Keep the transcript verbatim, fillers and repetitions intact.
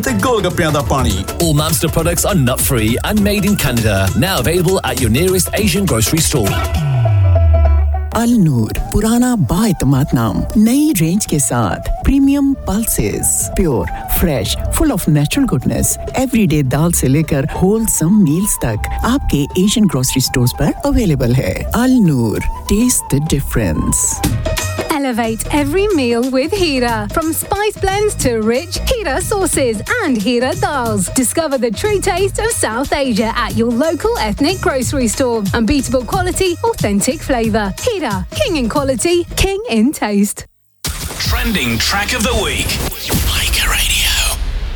ਤੇ ਗੋਲਗੱਪਿਆਂ ਦਾ ਪਾਣੀ। All Mamster products are nut-free and made in Canada. Now available at your nearest Asian grocery store. अल नूर पुराना बाएतमाद नाम नई range के साथ premium pulses pure fresh full of natural goodness everyday दाल से लेकर होलसम मील्स तक आपके एशियन ग्रोसरी स्टोर्स पर अवेलेबल है। अल नूर test the difference. Elevate every meal with Hira. From spice blends to rich Hira sauces and Hira dals. Discover the true taste of South Asia at your local ethnic grocery store. Unbeatable quality, authentic flavour. Hira, king in quality, king in taste. Trending track of the week.